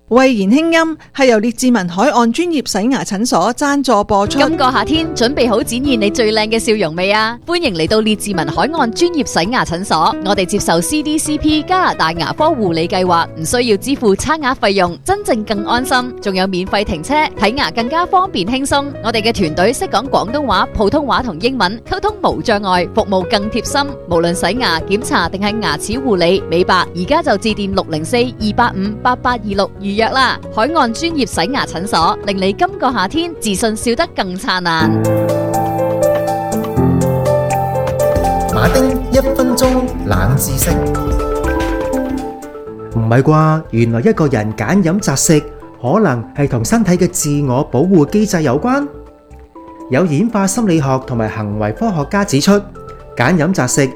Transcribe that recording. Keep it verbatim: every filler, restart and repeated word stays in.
慧言輕音係由列治文海岸專業洗牙診所贊助播出。 今個夏天準備好展現你最靚嘅笑容未啊？歡迎嚟到列治文海岸專業洗牙診所，我哋接受 C D C P 加拿大牙科護理計劃，唔需要支付差額費用，真正更安心，仲有免費停車，睇牙更加方便輕鬆。我哋嘅團隊識講廣東話、普通話同英文，溝通無障礙，服務更貼心。無論洗牙、檢查定係牙齒護理、美白，而家就致電六零四二八五八八二六預約啦！海岸專業洗牙診所，令你今個夏天自信笑得更燦爛。 馬丁一分鐘冷知識。 唔係啩？原來一個人揀飲擇食，可能係同身體嘅自我保護機制有關。有演化心理學同埋行為科學家指出，揀飲擇食